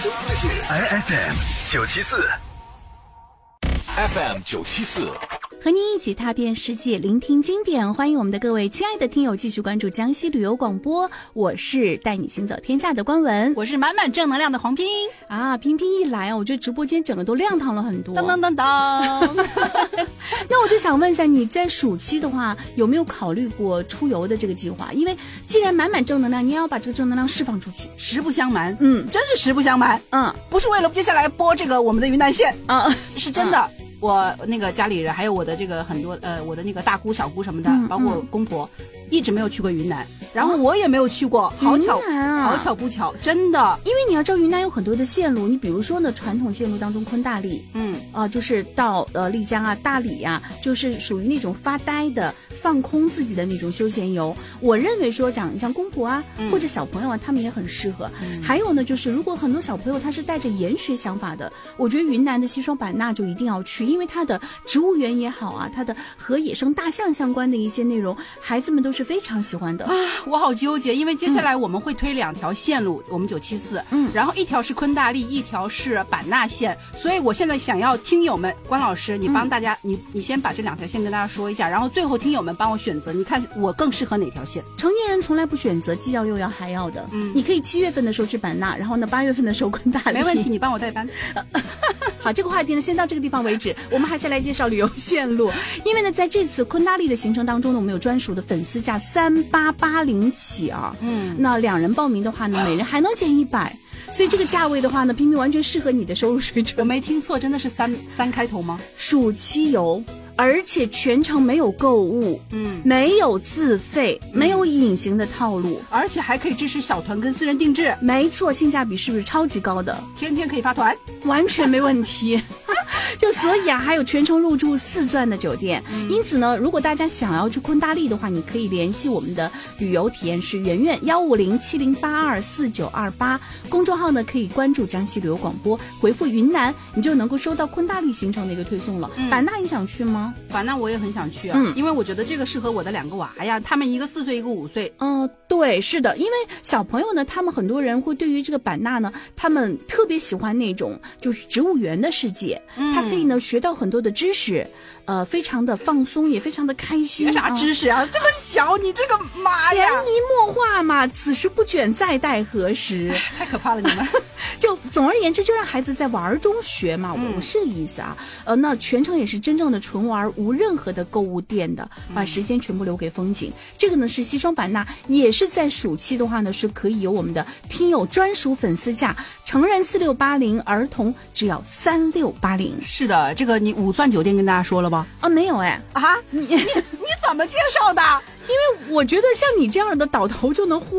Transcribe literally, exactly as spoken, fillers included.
收听的是 I F M 九七四 ，F M 九七四。 和您一起踏遍世界，聆听经典。欢迎我们的各位亲爱的听友继续关注江西旅游广播，我是带你行走天下的关文， 我是满满正能量的黄拼啊。拼拼一来啊，我觉得直播间整个都亮堂了很多。 当当当当。 那我就想问一下，你在暑期的话有没有考虑过出游的这个计划？因为既然满满正能量，你也要把这个正能量释放出去。 实不相瞒， 嗯， 真是实不相瞒， 嗯， 不是为了接下来播这个我们的云南线啊， 是真的。嗯，我那个家里人还有我的这个很多呃我的那个大姑小姑什么的， 嗯、 包括公婆、嗯、一直没有去过云南，然后我也没有去过，好巧啊， 好巧不巧，真的。 因为你要知道云南有很多的线路，你比如说呢传统线路当中昆大丽， 嗯啊、呃、就是到呃丽江啊大理啊，就是属于那种发呆的放空自己的那种休闲游。我认为说讲像公婆啊、嗯、或者小朋友啊他们也很适合、嗯、还有呢就是如果很多小朋友他是带着研学想法的，我觉得云南的西双版纳就一定要去，因为它的植物园也好啊，它的和野生大象相关的一些内容孩子们都是非常喜欢的啊。我好纠结，因为接下来我们会推两条线路、嗯、我们九七四，嗯，然后一条是昆大丽，一条是版纳线，所以我现在想要听友们，关老师你帮大家、嗯、你你先把这两条线跟大家说一下，然后最后听友们帮我选择，你看我更适合哪条线。 成年人从来不选择既要又要还要的，嗯，你可以七月份的时候去版纳，然后呢八月份的时候昆大丽， 没问题，你帮我代班。 好，这个话题呢先到这个地方为止，我们还是来介绍旅游线路。因为呢在这次昆大丽的行程当中呢，我们有专属的粉丝价三八八零起啊，嗯，那两人报名的话呢每人还能减一百，所以这个价位的话呢拼命完全适合你的收入水准。 我没听错，真的是三三开头吗？ 暑期游，而且全程没有购物，嗯，没有自费、嗯、没有隐形的套路， 而且还可以支持小团跟私人定制。 没错，性价比是不是超级高的？ 天天可以发团， 完全没问题。就所以啊还有全程入住四钻的酒店、嗯、因此呢如果大家想要去昆大丽的话，你可以联系我们的旅游体验师圆圆幺五零七零八二四九二八，公众号呢可以关注江西旅游广播，回复云南你就能够收到昆大丽行程的一个推送了。嗯、版纳你想去吗？ 版纳我也很想去啊、嗯、因为我觉得这个适合我的两个娃呀，他们一个四岁一个五岁。 嗯，对，是的，因为小朋友呢他们很多人会对于这个版纳呢他们特别喜欢那种就是植物园的世界，嗯，他可以呢学到很多的知识，呃，非常的放松，也非常的开心。 学啥知识啊？啊这么小，你这个妈呀！ 潜移默化嘛，此时不卷，再待何时？ 太可怕了，你们。 就总而言之，就让孩子在玩中学嘛，嗯、我是这个意思啊。呃，那全程也是真正的纯玩，无任何的购物店的，把时间全部留给风景。嗯、这个呢是西双版纳，也是在暑期的话呢是可以有我们的听友专属粉丝价，成人四六八零，儿童只要三六八零。 是的，这个你五钻酒店跟大家说了吧？ 啊，没有哎。 啊，你你你怎么介绍的？ 因为我觉得像你这样的倒头就能呼